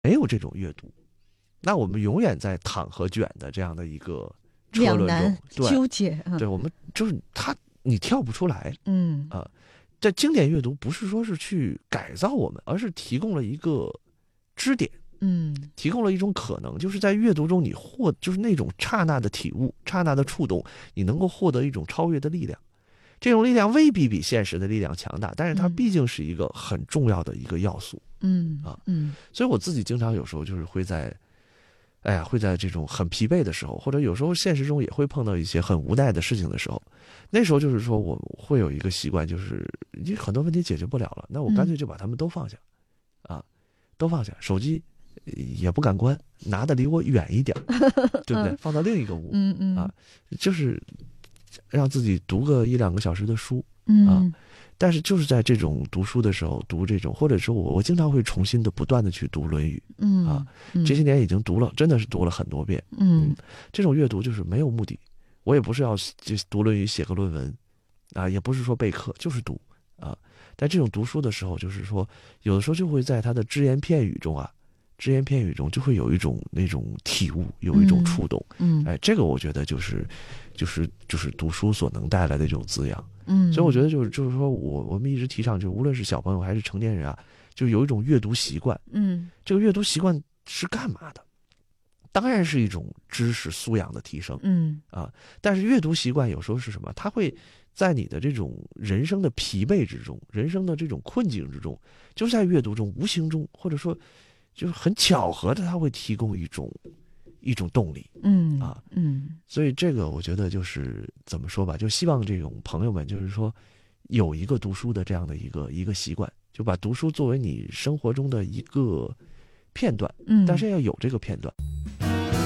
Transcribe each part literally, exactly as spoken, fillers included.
没有这种阅读，那我们永远在躺和卷的这样的一个车轮两难中纠结。 对，对我们就是他，你跳不出来。 嗯啊、呃，这经典阅读不是说是去改造我们，而是提供了一个支点。 嗯， 提供了一种可能，就是在阅读中你获就是那种刹那的体悟、刹那的触动，你能够获得一种超越的力量。这种力量未必比现实的力量强大，但是它毕竟是一个很重要的一个要素。 嗯啊， 嗯， 所以我自己经常有时候就是会在，哎呀，会在这种很疲惫的时候，或者有时候现实中也会碰到一些很无奈的事情的时候，那时候就是说我会有一个习惯，就是你很多问题解决不了了，那我干脆就把它们都放下，嗯、啊，都放下，手机也不敢关，拿的离我远一点，对不对？放到另一个屋， 嗯嗯啊，就是让自己读个一两个小时的书， 嗯啊，但是就是在这种读书的时候，读这种，或者说我我经常会重新的不断的去读《论语》， 嗯啊， 嗯这些年已经读了，真的是读了很多遍， 嗯这种阅读就是没有目的，我也不是要就读《论语》写个论文，啊，也不是说备课，就是读啊。但这种读书的时候，就是说有的时候就会在他的只言片语中啊。只言片语中就会有一种那种体悟，有一种触动， 嗯， 哎，这个我觉得就是，就是就是读书所能带来的这种滋养， 嗯， 所以我觉得就是就是说我我们一直提倡，就无论是小朋友还是成年人啊，就有一种阅读习惯， 嗯， 这个阅读习惯是干嘛的？当然是一种知识素养的提升， 嗯啊，但是阅读习惯有时候是什么？它会在你的这种人生的疲惫之中，人生的这种困境之中，就是在阅读中无形中，或者说。就是很巧合的，它会提供一种一种动力， 嗯啊， 嗯， 所以这个我觉得就是怎么说吧，就希望这种朋友们就是说有一个读书的这样的一个一个习惯，就把读书作为你生活中的一个片段， 嗯， 但是要有这个片段。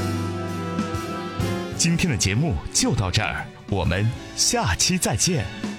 今天的节目就到这儿，我们下期再见。